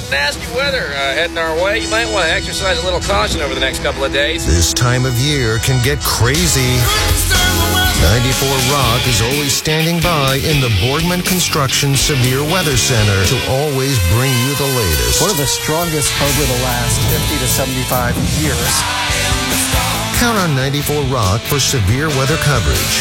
nasty weather heading our way. You might want to exercise a little caution over the next couple of days. This time of year can get crazy. 94 Rock is always standing by in the Boardman Construction Severe Weather Center to always bring you the latest. One of the strongest over the last 50 to 75 years. Count on 94 Rock for severe weather coverage.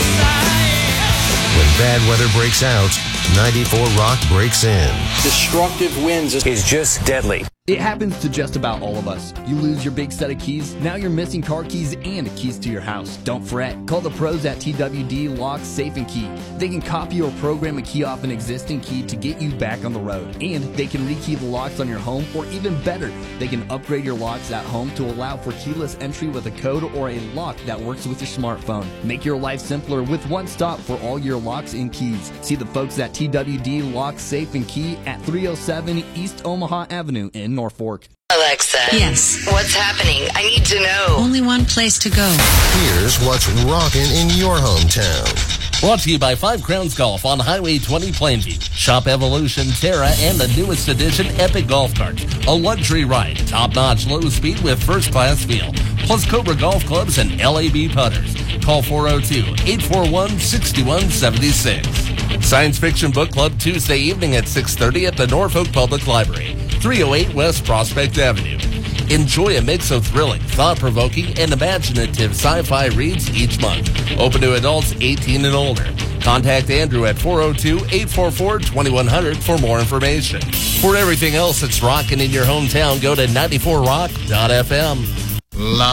When bad weather breaks out, 94 Rock breaks in. Destructive winds is just deadly. It happens to just about all of us. You lose your big set of keys, now you're missing car keys and keys to your house. Don't fret. Call the pros at TWD Lock, Safe & Key. They can copy or program a key off an existing key to get you back on the road. And they can rekey the locks on your home, or even better, they can upgrade your locks at home to allow for keyless entry with a code or a lock that works with your smartphone. Make your life simpler with one stop for all your locks and keys. See the folks at TWD Lock, Safe & Key at 307 East Omaha Avenue in Norfolk. Alexa. Yes. What's happening? I need to know. Only one place to go. Here's what's rockin' in your hometown. Brought to you by Five Crowns Golf on Highway 20 Plainview. Shop Evolution, Terra, and the newest edition Epic Golf Cart. A luxury ride, top-notch low speed with first-class feel. Plus Cobra Golf Clubs and LAB putters. Call 402-841-6176. Science Fiction Book Club Tuesday evening at 6:30 at the Norfolk Public Library, 308 West Prospect Avenue. Enjoy a mix of thrilling, thought-provoking, and imaginative sci-fi reads each month. Open to adults 18 and older. Contact Andrew at 402-844-2100 for more information. For everything else that's rocking in your hometown, go to 94rock.fm.